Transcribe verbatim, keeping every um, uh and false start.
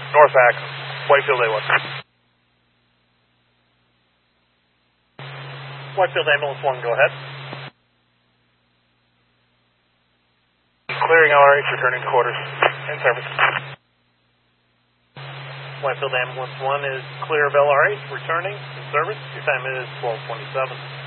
North Act, Whitefield A one. Whitefield Ambulance one, go ahead. Clearing L R H, returning to quarters. In service. Whitefield Ambulance one is clear of L R H, returning in service. Your time is twelve twenty-seven.